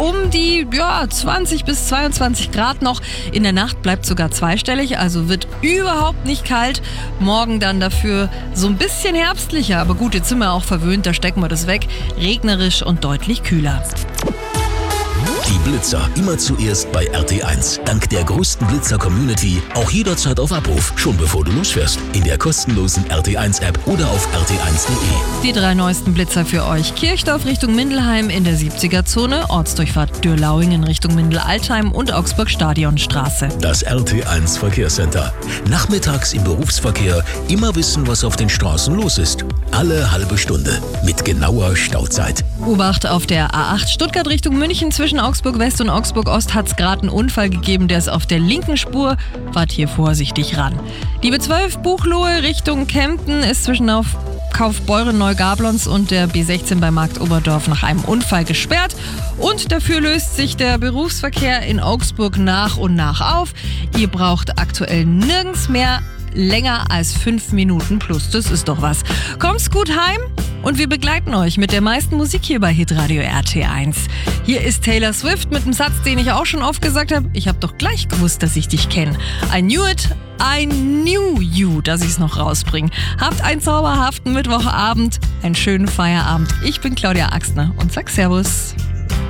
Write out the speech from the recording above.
um die 20 bis 22 Grad noch. In der Nacht bleibt sogar zweistellig, also wird überhaupt nicht kalt. Morgen dann dafür so ein bisschen herbstlicher, aber gut, jetzt sind wir auch verwöhnt, da stecken wir das weg. Regnerisch und deutlich kühler. Die Blitzer immer zuerst bei RT1. Dank der größten Blitzer-Community auch jederzeit auf Abruf, schon bevor du losfährst. In der kostenlosen RT1-App oder auf rt1.de. Die 3 neuesten Blitzer für euch. Kirchdorf Richtung Mindelheim in der 70er-Zone, Ortsdurchfahrt Dürlauingen Richtung Mindel-Altheim und Augsburg-Stadionstraße. Das RT1 Verkehrscenter. Nachmittags im Berufsverkehr immer wissen, was auf den Straßen los ist. Alle halbe Stunde mit genauer Stauzeit. Obacht auf der A8 Stuttgart Richtung München zwischen Augsburg West und Augsburg Ost hat es gerade einen Unfall gegeben, der ist auf der linken Spur. Wart hier vorsichtig ran. Die B12 Buchloe Richtung Kempten ist zwischen auf Kaufbeuren Neugablons und der B16 bei Markt Oberdorf nach einem Unfall gesperrt. Und dafür löst sich der Berufsverkehr in Augsburg nach und nach auf. Ihr braucht aktuell nirgends mehr länger als 5 Minuten plus. Das ist doch was. Kommt's gut heim und wir begleiten euch mit der meisten Musik hier bei Hitradio RT1. Hier ist Taylor Swift mit einem Satz, den ich auch schon oft gesagt habe. Ich habe doch gleich gewusst, dass ich dich kenne. I knew it, I knew you, dass ich es noch rausbringe. Habt einen zauberhaften Mittwochabend, einen schönen Feierabend. Ich bin Claudia Axner und sag Servus.